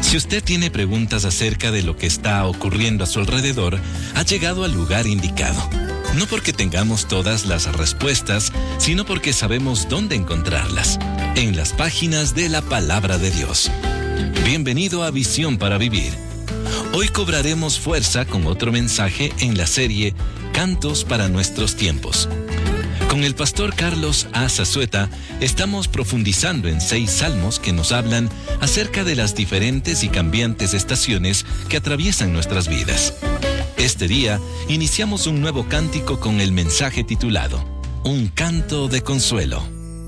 Si usted tiene preguntas acerca de lo que está ocurriendo a su alrededor, ha llegado al lugar indicado. No porque tengamos todas las respuestas, sino porque sabemos dónde encontrarlas, en las páginas de la Palabra de Dios. Bienvenido a Visión para Vivir. Hoy cobraremos fuerza con otro mensaje en la serie Cantos para Nuestros Tiempos. Con el pastor Carlos A. Zazueta estamos profundizando en 6 salmos que nos hablan acerca de las diferentes y cambiantes estaciones que atraviesan nuestras vidas. Este día iniciamos un nuevo cántico con el mensaje titulado Un canto de consuelo.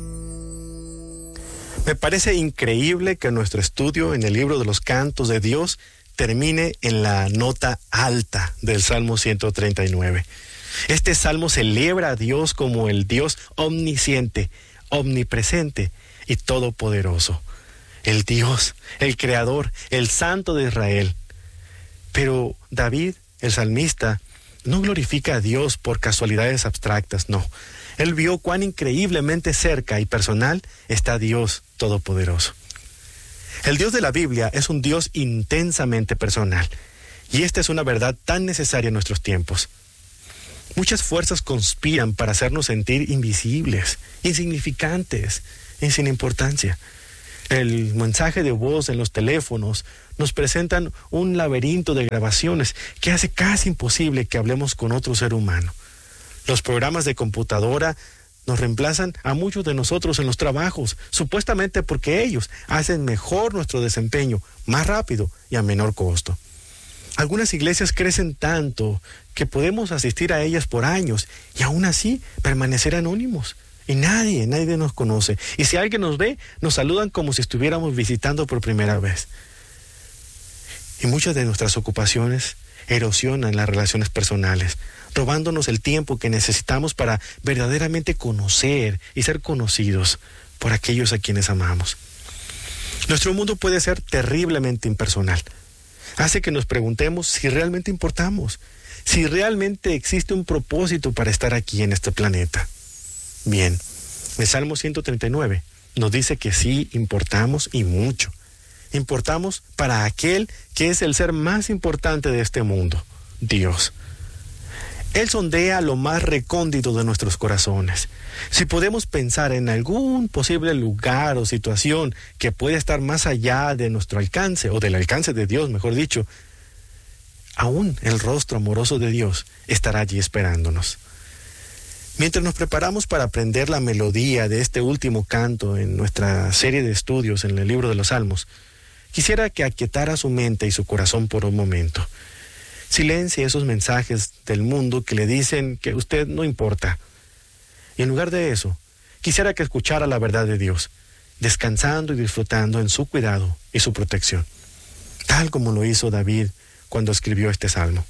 Me parece increíble que nuestro estudio en el libro de los cantos de Dios termine en la nota alta del Salmo 139. Este salmo celebra a Dios como el Dios omnisciente, omnipresente y todopoderoso. El Dios, el Creador, el Santo de Israel. Pero David, el salmista, no glorifica a Dios por casualidades abstractas, no. Él vio cuán increíblemente cerca y personal está Dios Todopoderoso. El Dios de la Biblia es un Dios intensamente personal, y esta es una verdad tan necesaria en nuestros tiempos. Muchas fuerzas conspiran para hacernos sentir invisibles, insignificantes y sin importancia. El mensaje de voz en los teléfonos nos presentan un laberinto de grabaciones que hace casi imposible que hablemos con otro ser humano. Los programas de computadora nos reemplazan a muchos de nosotros en los trabajos, supuestamente porque ellos hacen mejor nuestro desempeño, más rápido y a menor costo. Algunas iglesias crecen tanto que podemos asistir a ellas por años y aún así permanecer anónimos. Y nadie nos conoce. Y si alguien nos ve, nos saludan como si estuviéramos visitando por primera vez. Y muchas de nuestras ocupaciones erosionan las relaciones personales, robándonos el tiempo que necesitamos para verdaderamente conocer y ser conocidos por aquellos a quienes amamos. Nuestro mundo puede ser terriblemente impersonal. Hace que nos preguntemos si realmente importamos, si realmente existe un propósito para estar aquí en este planeta. Bien, el Salmo 139 nos dice que sí importamos y mucho. Importamos para aquel que es el ser más importante de este mundo, Dios. Él sondea lo más recóndito de nuestros corazones. Si podemos pensar en algún posible lugar o situación que pueda estar más allá de nuestro alcance, o del alcance de Dios, mejor dicho, aún el rostro amoroso de Dios estará allí esperándonos. Mientras nos preparamos para aprender la melodía de este último canto en nuestra serie de estudios en el libro de los Salmos, quisiera que aquietara su mente y su corazón por un momento. Silencie esos mensajes del mundo que le dicen que usted no importa. Y en lugar de eso, quisiera que escuchara la verdad de Dios, descansando y disfrutando en su cuidado y su protección, tal como lo hizo David cuando escribió este salmo.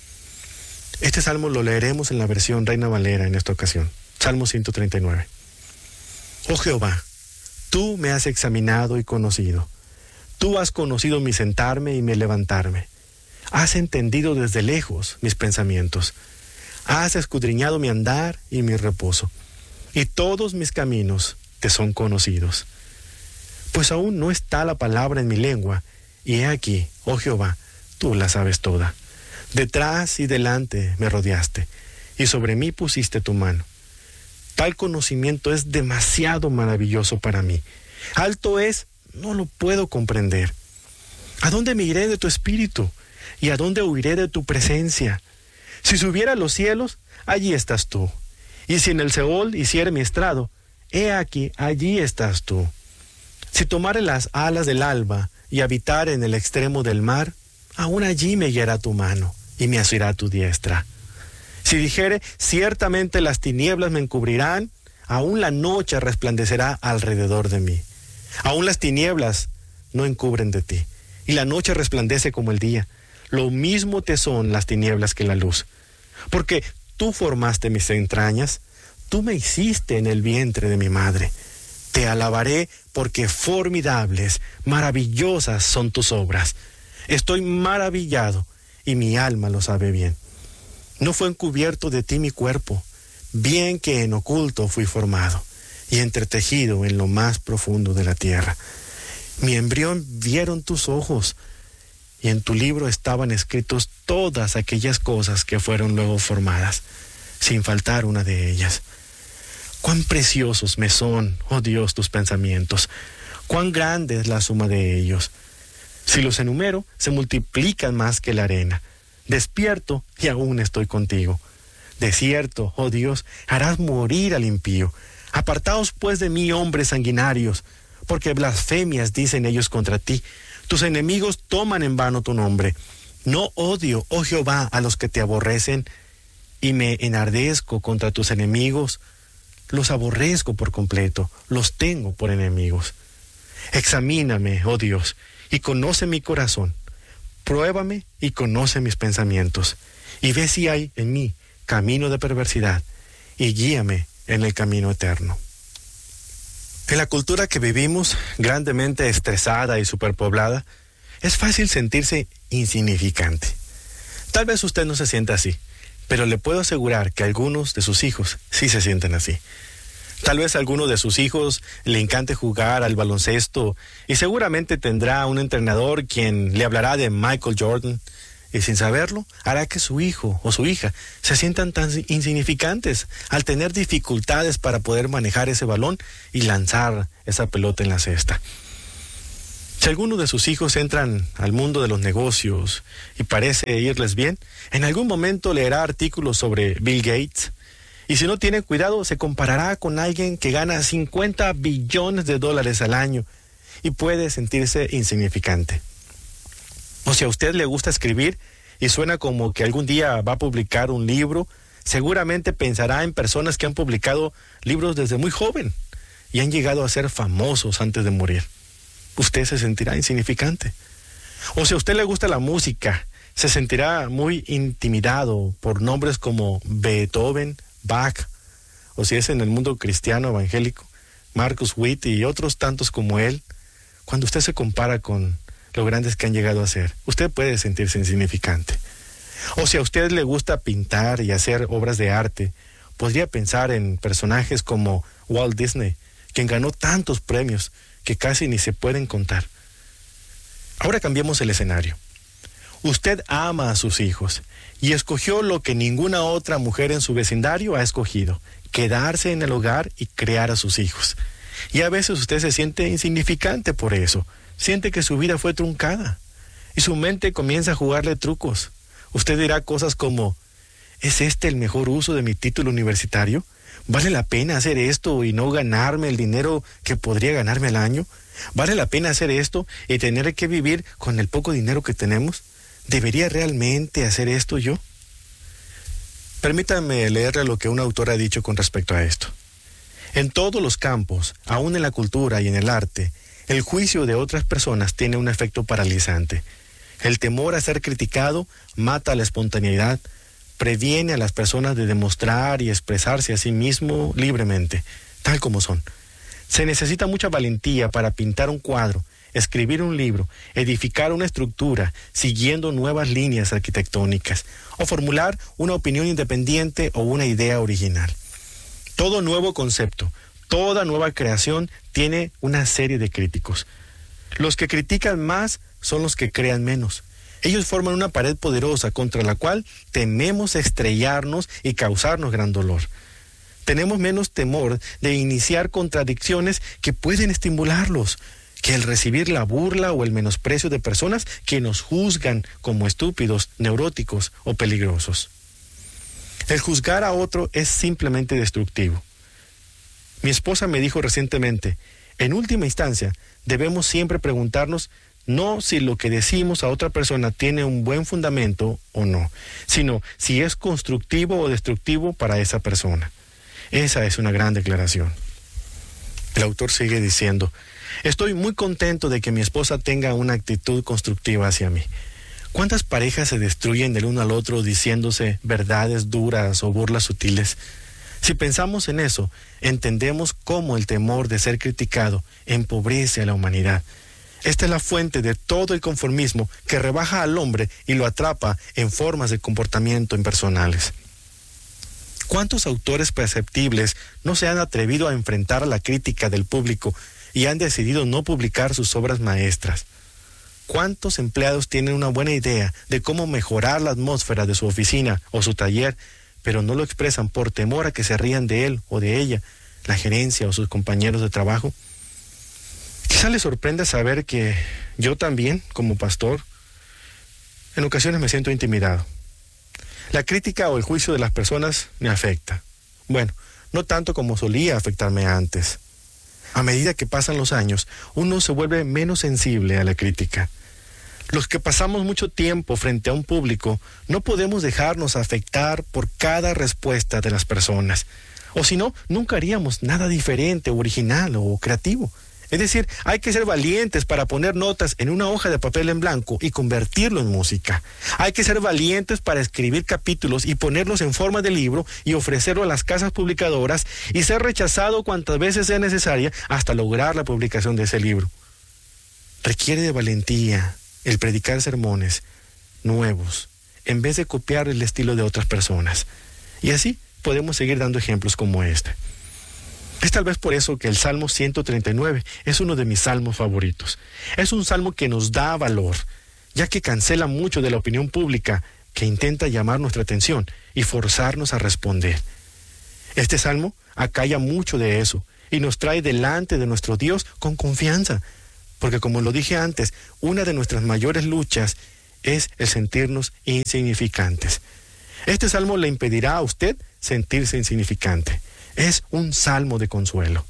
Este salmo lo leeremos en la versión Reina Valera en esta ocasión, Salmo 139. Oh Jehová, tú me has examinado y conocido. Tú has conocido mi sentarme y mi levantarme. Has entendido desde lejos mis pensamientos. Has escudriñado mi andar y mi reposo. Y todos mis caminos te son conocidos. Pues aún no está la palabra en mi lengua, y he aquí, oh Jehová, tú la sabes toda. Detrás y delante me rodeaste, y sobre mí pusiste tu mano. Tal conocimiento es demasiado maravilloso para mí. Alto es, no lo puedo comprender. ¿A dónde me iré de tu espíritu? ¿Y a dónde huiré de tu presencia? Si subiera a los cielos, allí estás tú. Y si en el Seol hiciere mi estrado, he aquí, allí estás tú. Si tomare las alas del alba y habitare en el extremo del mar, aún allí me guiará tu mano y me asirá tu diestra. Si dijere, ciertamente las tinieblas me encubrirán, aún la noche resplandecerá alrededor de mí. Aún las tinieblas no encubren de ti, y la noche resplandece como el día. Lo mismo te son las tinieblas que la luz. Porque tú formaste mis entrañas, tú me hiciste en el vientre de mi madre. Te alabaré porque formidables, maravillosas son tus obras. Estoy maravillado y mi alma lo sabe bien. No fue encubierto de ti mi cuerpo, bien que en oculto fui formado y entretejido en lo más profundo de la tierra. Mi embrión vieron tus ojos, y en tu libro estaban escritos todas aquellas cosas que fueron luego formadas, sin faltar una de ellas. Cuán preciosos me son, oh Dios, tus pensamientos, cuán grande es la suma de ellos. Si los enumero, se multiplican más que la arena. Despierto y aún estoy contigo. De cierto, oh Dios, harás morir al impío. Apartaos pues de mí, hombres sanguinarios, porque blasfemias dicen ellos contra ti. Tus enemigos toman en vano tu nombre. No odio, oh Jehová, a los que te aborrecen, y me enardezco contra tus enemigos. Los aborrezco por completo, los tengo por enemigos. Examíname, oh Dios, y conoce mi corazón. Pruébame y conoce mis pensamientos, y ve si hay en mí camino de perversidad, y guíame en el camino eterno. En la cultura que vivimos, grandemente estresada y superpoblada, es fácil sentirse insignificante. Tal vez usted no se sienta así, pero le puedo asegurar que algunos de sus hijos sí se sienten así. Tal vez a alguno de sus hijos le encante jugar al baloncesto y seguramente tendrá un entrenador quien le hablará de Michael Jordan y sin saberlo hará que su hijo o su hija se sientan tan insignificantes al tener dificultades para poder manejar ese balón y lanzar esa pelota en la cesta. Si alguno de sus hijos entran al mundo de los negocios y parece irles bien, en algún momento leerá artículos sobre Bill Gates. Y si no tiene cuidado, se comparará con alguien que gana $50 billones al año y puede sentirse insignificante. O si a usted le gusta escribir y suena como que algún día va a publicar un libro, seguramente pensará en personas que han publicado libros desde muy joven y han llegado a ser famosos antes de morir. Usted se sentirá insignificante. O si a usted le gusta la música, se sentirá muy intimidado por nombres como Beethoven, Bach, o si es en el mundo cristiano evangélico, Marcus Witt y otros tantos como él. Cuando usted se compara con lo grandes que han llegado a ser, usted puede sentirse insignificante. O si a usted le gusta pintar y hacer obras de arte, podría pensar en personajes como Walt Disney, quien ganó tantos premios que casi ni se pueden contar. Ahora cambiemos el escenario. Usted ama a sus hijos y escogió lo que ninguna otra mujer en su vecindario ha escogido: quedarse en el hogar y criar a sus hijos. Y a veces usted se siente insignificante por eso, siente que su vida fue truncada y su mente comienza a jugarle trucos. Usted dirá cosas como: ¿es este el mejor uso de mi título universitario? ¿Vale la pena hacer esto y no ganarme el dinero que podría ganarme al año? ¿Vale la pena hacer esto y tener que vivir con el poco dinero que tenemos? ¿Debería realmente hacer esto yo? Permítanme leerle lo que un autor ha dicho con respecto a esto. En todos los campos, aún en la cultura y en el arte, el juicio de otras personas tiene un efecto paralizante. El temor a ser criticado mata la espontaneidad, previene a las personas de demostrar y expresarse a sí mismo libremente, tal como son. Se necesita mucha valentía para pintar un cuadro, escribir un libro, edificar una estructura siguiendo nuevas líneas arquitectónicas, o formular una opinión independiente o una idea original. Todo nuevo concepto, toda nueva creación tiene una serie de críticos. Los que critican más son los que crean menos. Ellos forman una pared poderosa contra la cual tememos estrellarnos y causarnos gran dolor. Tenemos menos temor de iniciar contradicciones que pueden estimularlos que el recibir la burla o el menosprecio de personas que nos juzgan como estúpidos, neuróticos o peligrosos. El juzgar a otro es simplemente destructivo. Mi esposa me dijo recientemente: en última instancia, debemos siempre preguntarnos no si lo que decimos a otra persona tiene un buen fundamento o no, sino si es constructivo o destructivo para esa persona. Esa es una gran declaración. El autor sigue diciendo: estoy muy contento de que mi esposa tenga una actitud constructiva hacia mí. ¿Cuántas parejas se destruyen del uno al otro diciéndose verdades duras o burlas sutiles? Si pensamos en eso, entendemos cómo el temor de ser criticado empobrece a la humanidad. Esta es la fuente de todo el conformismo que rebaja al hombre y lo atrapa en formas de comportamiento impersonales. ¿Cuántos autores perceptibles no se han atrevido a enfrentar la crítica del público y han decidido no publicar sus obras maestras. ¿Cuántos empleados tienen una buena idea de cómo mejorar la atmósfera de su oficina o su taller, pero no lo expresan por temor a que se rían de él o de ella, la gerencia o sus compañeros de trabajo? Quizá les sorprenda saber que yo también, como pastor, en ocasiones me siento intimidado. La crítica o el juicio de las personas me afecta. Bueno, no tanto como solía afectarme antes. A medida que pasan los años, uno se vuelve menos sensible a la crítica. Los que pasamos mucho tiempo frente a un público, no podemos dejarnos afectar por cada respuesta de las personas. O si no, nunca haríamos nada diferente, original o creativo. Es decir, hay que ser valientes para poner notas en una hoja de papel en blanco y convertirlo en música. Hay que ser valientes para escribir capítulos y ponerlos en forma de libro y ofrecerlo a las casas publicadoras y ser rechazado cuantas veces sea necesaria hasta lograr la publicación de ese libro. Requiere de valentía el predicar sermones nuevos en vez de copiar el estilo de otras personas. Y así podemos seguir dando ejemplos como este. Es tal vez por eso que el Salmo 139 es uno de mis salmos favoritos. Es un salmo que nos da valor, ya que cancela mucho de la opinión pública que intenta llamar nuestra atención y forzarnos a responder. Este salmo acalla mucho de eso y nos trae delante de nuestro Dios con confianza, porque como lo dije antes, una de nuestras mayores luchas es el sentirnos insignificantes. Este salmo le impedirá a usted sentirse insignificante. Es un salmo de consuelo.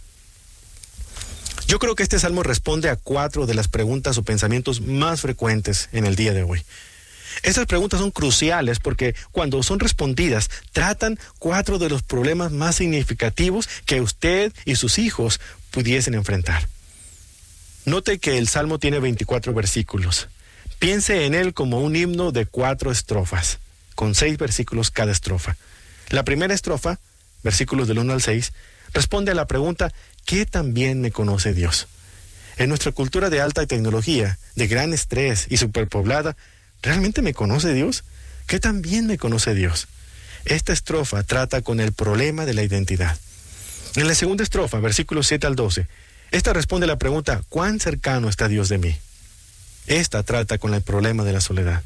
Yo creo que este salmo responde a 4 de las preguntas o pensamientos más frecuentes en el día de hoy. Estas preguntas son cruciales porque cuando son respondidas, tratan 4 de los problemas más significativos que usted y sus hijos pudiesen enfrentar. Note que el salmo tiene 24 versículos. Piense en él como un himno de 4 estrofas, con 6 versículos cada estrofa. La primera estrofa, versículos del 1 al 6, responde a la pregunta, ¿qué tan bien me conoce Dios? En nuestra cultura de alta tecnología, de gran estrés y superpoblada, ¿realmente me conoce Dios? ¿Qué tan bien me conoce Dios? Esta estrofa trata con el problema de la identidad. En la segunda estrofa, versículos 7 al 12, esta responde a la pregunta, ¿cuán cercano está Dios de mí? Esta trata con el problema de la soledad.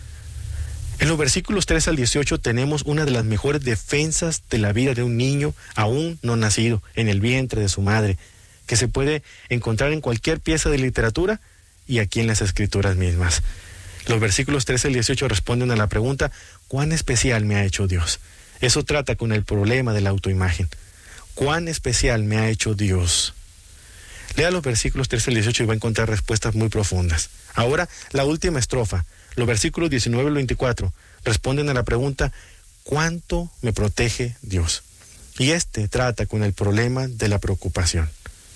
En los versículos 3 al 18 tenemos una de las mejores defensas de la vida de un niño aún no nacido en el vientre de su madre, que se puede encontrar en cualquier pieza de literatura y aquí en las escrituras mismas. Los versículos 13 al 18 responden a la pregunta, ¿cuán especial me ha hecho Dios? Eso trata con el problema de la autoimagen. ¿Cuán especial me ha hecho Dios? Lea los versículos 13 al 18 y va a encontrar respuestas muy profundas. Ahora, la última estrofa. Los versículos 19 al 24 responden a la pregunta, ¿cuánto me protege Dios? Y este trata con el problema de la preocupación.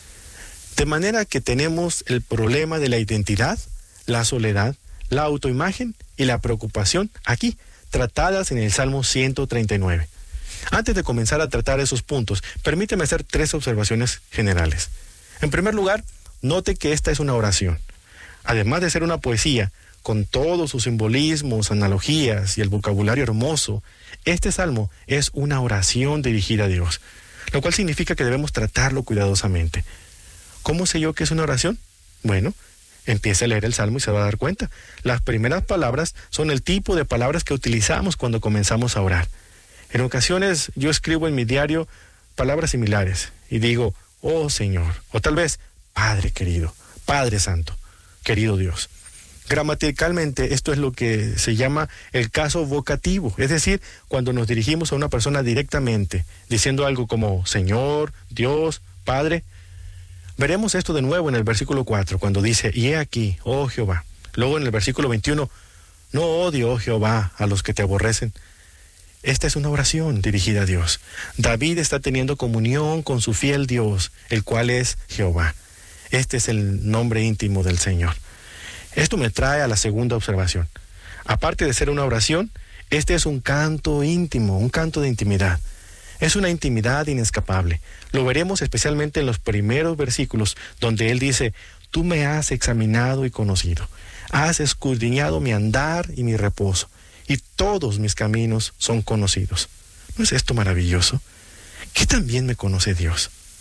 De manera que tenemos el problema de la identidad, la soledad, la autoimagen y la preocupación aquí, tratadas en el Salmo 139. Antes de comenzar a tratar esos puntos, permíteme hacer 3 observaciones generales. En primer lugar, note que esta es una oración. Además de ser una poesía, con todos sus simbolismos, analogías y el vocabulario hermoso, este salmo es una oración dirigida a Dios, lo cual significa que debemos tratarlo cuidadosamente. ¿Cómo sé yo que es una oración? Bueno, empiece a leer el salmo y se va a dar cuenta. Las primeras palabras son el tipo de palabras que utilizamos cuando comenzamos a orar. En ocasiones yo escribo en mi diario palabras similares y digo, oh Señor, o tal vez, Padre querido, Padre Santo, querido Dios. Gramaticalmente esto es lo que se llama el caso vocativo, es decir, cuando nos dirigimos a una persona directamente, diciendo algo como Señor, Dios, Padre. Veremos esto de nuevo en el versículo 4, cuando dice, y he aquí, oh Jehová. Luego en el versículo 21, no odio, oh Jehová, a los que te aborrecen. Esta es una oración dirigida a Dios. David está teniendo comunión con su fiel Dios, el cual es Jehová. Este es el nombre íntimo del Señor. Esto me trae a la segunda observación. Aparte de ser una oración, este es un canto íntimo, un canto de intimidad. Es una intimidad inescapable. Lo veremos especialmente en los primeros versículos, donde él dice, tú me has examinado y conocido. Has escudriñado mi andar y mi reposo, y todos mis caminos son conocidos. ¿No es esto maravilloso? ¿Qué tan bien me conoce Dios?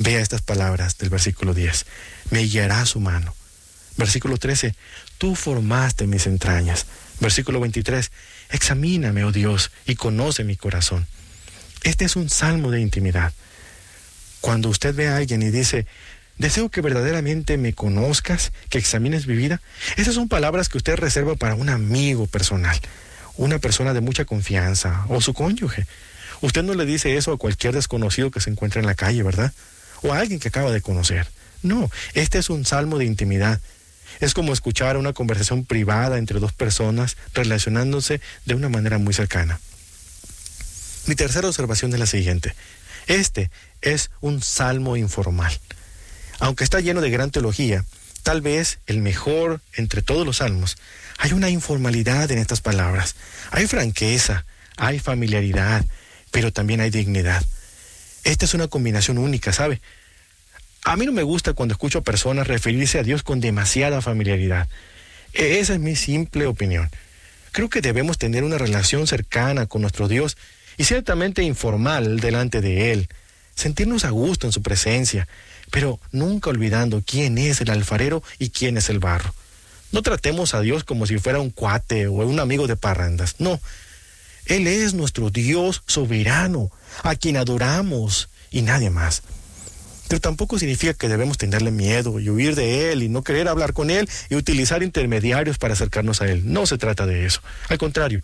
Vea estas palabras del versículo 10. Me guiará su mano. Versículo 13. Tú formaste mis entrañas. Versículo 23. Examíname, oh Dios, y conoce mi corazón. Este es un salmo de intimidad. Cuando usted ve a alguien y dice, deseo que verdaderamente me conozcas, que examines mi vida, esas son palabras que usted reserva para un amigo personal, una persona de mucha confianza, o su cónyuge. Usted no le dice eso a cualquier desconocido que se encuentra en la calle, ¿verdad? O a alguien que acaba de conocer. No, este es un salmo de intimidad. Es como escuchar una conversación privada entre dos personas relacionándose de una manera muy cercana. Mi tercera observación es la siguiente. Este es un salmo informal. Aunque está lleno de gran teología, tal vez el mejor entre todos los salmos, hay una informalidad en estas palabras. Hay franqueza, hay familiaridad, pero también hay dignidad. Esta es una combinación única, ¿sabe? A mí no me gusta cuando escucho a personas referirse a Dios con demasiada familiaridad. Esa es mi simple opinión. Creo que debemos tener una relación cercana con nuestro Dios y ciertamente informal delante de Él, sentirnos a gusto en su presencia, pero nunca olvidando quién es el alfarero y quién es el barro. No tratemos a Dios como si fuera un cuate o un amigo de parrandas, no. Él es nuestro Dios soberano, a quien adoramos y nadie más. Pero tampoco significa que debemos tenerle miedo y huir de Él y no querer hablar con Él y utilizar intermediarios para acercarnos a Él. No se trata de eso. Al contrario,